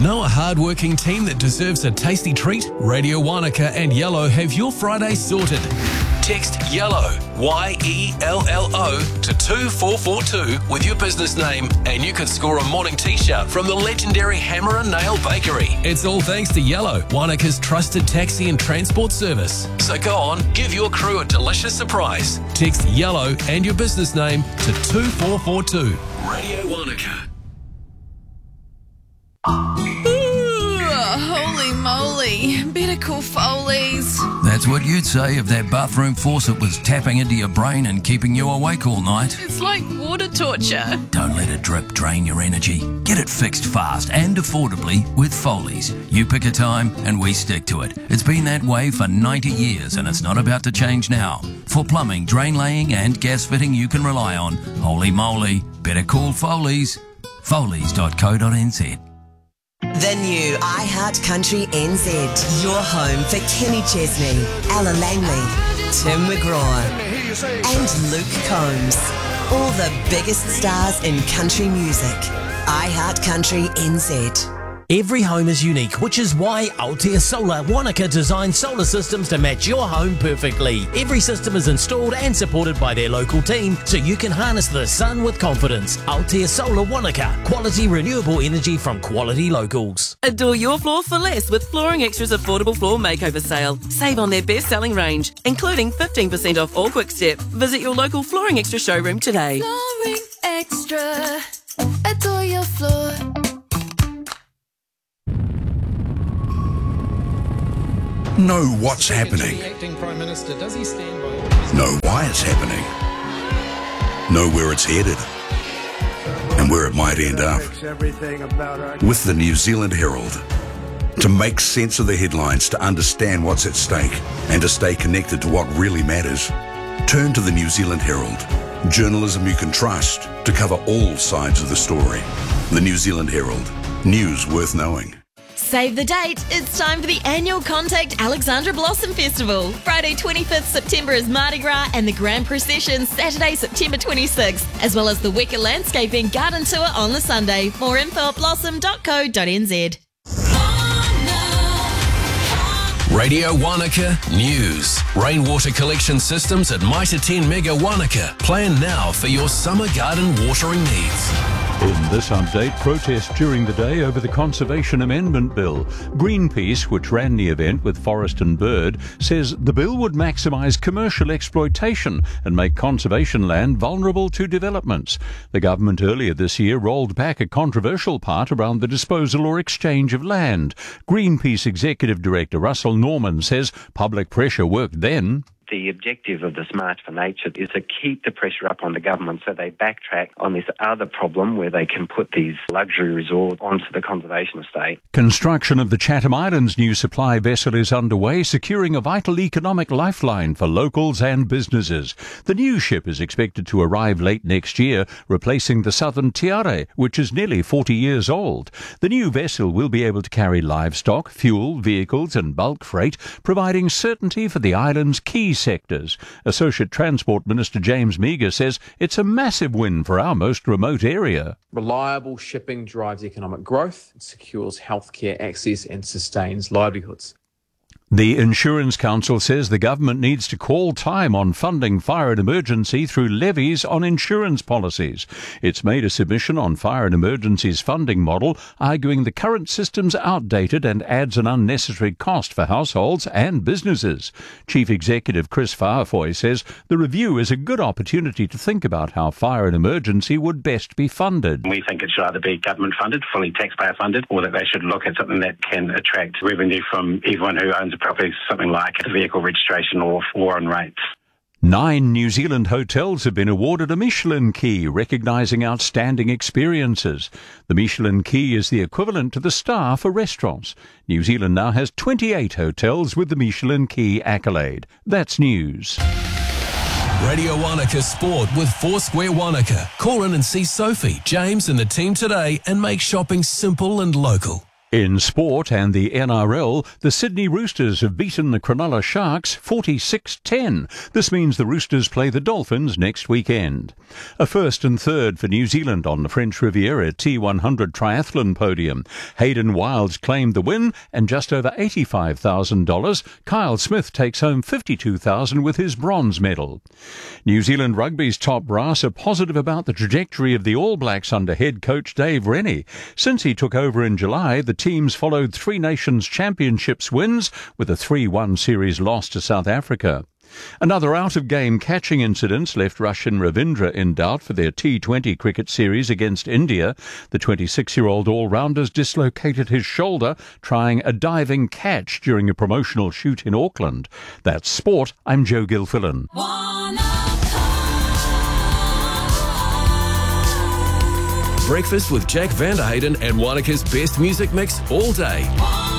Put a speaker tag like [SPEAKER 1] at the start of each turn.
[SPEAKER 1] Know a hard-working team that deserves a tasty treat? Radio Wanaka and Yellow have your Friday sorted. Text YELLOW, YELLO, to 2442 with your business name and you could score a morning t-shirt from the legendary Hammer and Nail Bakery. It's all thanks to Yellow, Wanaka's trusted taxi and transport service. So go on, give your crew a delicious surprise. Text YELLOW and your business name to 2442. Radio Wanaka.
[SPEAKER 2] Holy moly, better call Foley's.
[SPEAKER 3] That's what you'd say if that bathroom faucet was tapping into your brain and keeping you awake all night.
[SPEAKER 2] It's like water torture.
[SPEAKER 3] Don't let a drip drain your energy. Get it fixed fast and affordably with Foley's. You pick a time and we stick to it. It's been that way for 90 years and it's not about to change now. For plumbing, drain laying and gas fitting you can rely on, holy moly, better call Foley's. Foley's.co.nz.
[SPEAKER 4] The new iHeart Country NZ. Your home for Kenny Chesney, Ella Langley, Tim McGraw, and Luke Combs. All the biggest stars in country music. iHeart Country NZ.
[SPEAKER 5] Every home is unique, which is why Altea Solar Wanaka designed solar systems to match your home perfectly. Every system is installed and supported by their local team, so you can harness the sun with confidence. Altea Solar Wanaka, quality renewable energy from quality locals.
[SPEAKER 6] Adore your floor for less with Flooring Extra's affordable floor makeover sale. Save on their best-selling range, including 15% off all Quick Step. Visit your local Flooring Extra showroom today.
[SPEAKER 7] Flooring Extra, adore your floor.
[SPEAKER 8] Know what's happening. Know why it's happening. Know where it's headed and where it might end up. With the New Zealand Herald. To make sense of the headlines, to understand what's at stake and to stay connected to what really matters, turn to the New Zealand Herald. Journalism you can trust to cover all sides of the story. The New Zealand Herald. News worth knowing.
[SPEAKER 9] Save the date. It's time for the annual Contact Alexandra Blossom Festival. Friday 25th September is Mardi Gras and the Grand Procession Saturday September 26th, as well as the Wicker Landscaping Garden Tour on the Sunday. More info at blossom.co.nz.
[SPEAKER 1] Radio Wanaka News. Rainwater collection systems at Mitre 10 Mega Wanaka. Plan now for your summer garden watering needs.
[SPEAKER 10] In this update, protests during the day over the Conservation Amendment Bill. Greenpeace, which ran the event with Forest and Bird, says the bill would maximise commercial exploitation and make conservation land vulnerable to developments. The government earlier this year rolled back a controversial part around the disposal or exchange of land. Greenpeace Executive Director Russell Norman says public pressure worked then.
[SPEAKER 11] The objective of the Smart for Nature is to keep the pressure up on the government so they backtrack on this other problem where they can put these luxury resorts onto the conservation estate.
[SPEAKER 10] Construction of the Chatham Islands' new supply vessel is underway, securing a vital economic lifeline for locals and businesses. The new ship is expected to arrive late next year, replacing the Southern Tiare, which is nearly 40 years old. The new vessel will be able to carry livestock, fuel, vehicles and bulk freight, providing certainty for the island's key sectors. Associate Transport Minister James Meagher says it's a massive win for our most remote area.
[SPEAKER 12] Reliable shipping drives economic growth, secures healthcare access and sustains livelihoods.
[SPEAKER 10] The Insurance Council says the government needs to call time on funding fire and emergency through levies on insurance policies. It's made a submission on fire and emergency's funding model, arguing the current system's outdated and adds an unnecessary cost for households and businesses. Chief Executive Chris Fahafoy says the review is a good opportunity to think about how fire and emergency would best be funded.
[SPEAKER 13] We think it should either be government funded, fully taxpayer funded, or that they should look at something that can attract revenue from everyone who owns a property, something like vehicle registration or foreign rates.
[SPEAKER 10] 9 New Zealand hotels have been awarded a Michelin Key, recognising outstanding experiences. The Michelin Key is the equivalent to the star for restaurants. New Zealand now has 28 hotels with the Michelin Key accolade. That's news.
[SPEAKER 1] Radio Wanaka Sport with Foursquare Wanaka. Call in and see Sophie, James and the team today and make shopping simple and local.
[SPEAKER 10] In sport and the NRL, the Sydney Roosters have beaten the Cronulla Sharks 46-10. This means the Roosters play the Dolphins next weekend. A first and third for New Zealand on the French Riviera T100 triathlon podium. Hayden Wilds claimed the win and just over $85,000. Kyle Smith takes home $52,000 with his bronze medal. New Zealand Rugby's top brass are positive about the trajectory of the All Blacks under head coach Dave Rennie. Since he took over in July, the teams followed Three Nations Championships wins with a 3-1 series loss to South Africa. Another out-of-game catching incident left Russian Ravindra in doubt for their T20 cricket series against India. The 26-year-old all-rounders dislocated his shoulder trying a diving catch during a promotional shoot in Auckland. That's sport. I'm Joe Gilfillan.
[SPEAKER 1] Breakfast with Jack Vanderhayden and Wanaka's best music mix all day.